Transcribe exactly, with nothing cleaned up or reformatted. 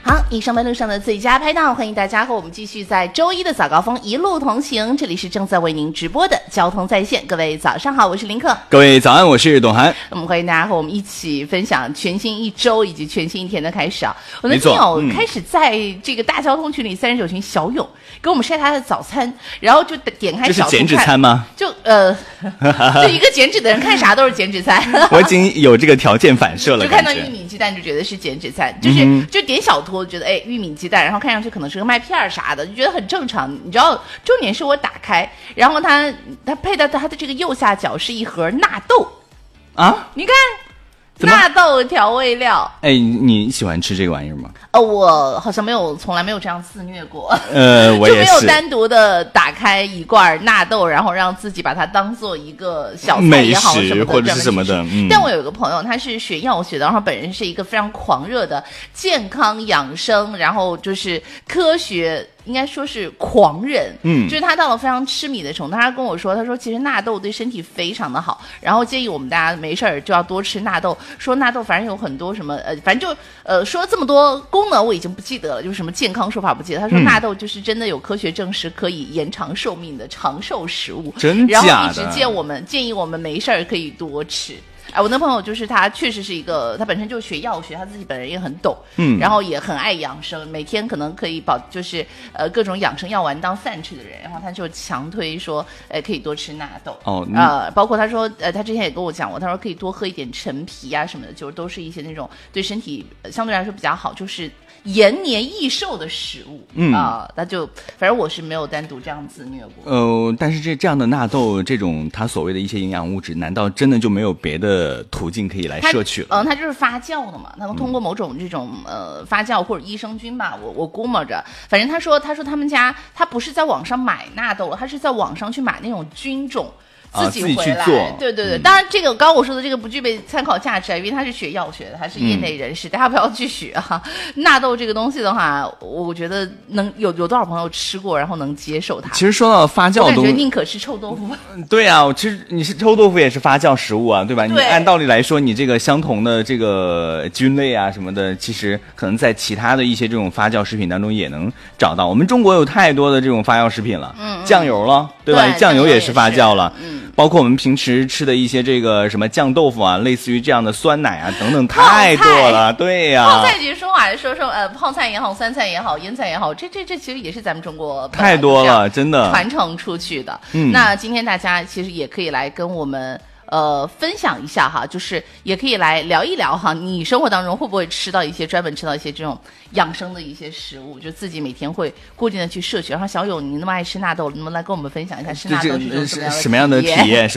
好，以上班路上的最佳拍档，欢迎大家和我们继续在周一的早高峰一路同行。这里是正在为您直播的交通在线，各位早上好，我是林克。 各位早安，我是董涵。 我们欢迎大家和我们一起分享全新一周以及全新一天的开始啊！我的听友开始在这个大交通群里三十九群小勇给我们晒他的早餐，然后就点开小图看， 这是减脂餐吗？ 就呃，就一个减脂的人看啥都是减脂餐。 我已经有这个条件反射了， 就看到玉米鸡蛋就觉得是减脂餐，就是、嗯、就点小图觉得哎玉米鸡蛋，然后看上去可能是个麦片啥的，就觉得很正常。你知道重点是我打开，然后它它配到它的这个右下角是一盒纳豆啊， 你看纳豆调味料。 哎，你喜欢吃这个玩意儿吗？ 呃，我好像没有，从来没有这样自虐过。 呃，我也是， 就没有单独的打开一罐纳豆，然后让自己把它当做一个小菜也好什么的， 或者是什么的。嗯、 但我有一个朋友，他是学药学的，然后本人是一个非常狂热的健康养生，然后就是科学。应该说是狂人，嗯，就是他到了非常痴迷的程度。他跟我说，他说其实纳豆对身体非常的好，然后建议我们大家没事儿就要多吃纳豆。说纳豆反正有很多什么呃，反正就呃说了这么多功能我已经不记得了，就是什么健康说法不记得。他说纳豆就是真的有科学证实可以延长寿命的长寿食物， 真假的？ 然后一直建我们建议我们没事儿可以多吃。哎，我那朋友就是他，确实是一个，他本身就学药学，他自己本人也很懂，嗯，然后也很爱养生，每天可能可以保，就是呃各种养生药丸当饭吃的人，然后他就强推说，呃可以多吃纳豆， 哦， 呃，包括他说，呃他之前也跟我讲过，他说可以多喝一点陈皮啊什么的，就是都是一些那种对身体相对来说比较好，就是延年益寿的食物，嗯啊、呃，那就反正我是没有单独这样自虐过， 呃，但是这这样的纳豆这种它所谓的一些营养物质，难道真的就没有别的途径可以来摄取了？ 嗯、呃，它就是发酵的嘛，它能通过某种这种、嗯、呃发酵或者益生菌吧，我我估摸着，反正他说他说他们家他不是在网上买纳豆了，他是在网上去买那种菌种。自己回来、 啊、自己去做， 对对对、嗯，当然这个刚刚我说的这个不具备参考价值，因为他是学药学的，他是业内人士，嗯、大家不要去学哈。纳豆这个东西的话，我觉得能有有多少朋友吃过，然后能接受它？ 其实说到发酵， 我感觉宁可吃臭豆腐。 对啊，其实你是臭豆腐也是发酵食物啊，对吧？对，你按道理来说，你这个相同的这个菌类啊什么的，其实可能在其他的一些这种发酵食品当中也能找到。我们中国有太多的这种发酵食品了，嗯，酱油了，对吧？ 对， 酱油也是发酵了， 嗯。 包括我们平时吃的一些这个什么酱豆腐啊，类似于这样的酸奶啊等等，太多了。对呀、 啊，泡菜其实说话说说呃，泡菜也好，酸菜也好，腌菜也好，这这这其实也是咱们中国太多了，真的传承出去的。嗯，那今天大家其实也可以来跟我们。呃，分享一下哈，就是也可以来聊一聊哈，你生活当中会不会吃到一些专门吃到一些这种养生的一些食物，就自己每天会固定的去摄取。然后小勇，你那么爱吃纳豆，能不能来跟我们分享一下吃纳豆是种什么样的什么样的体验？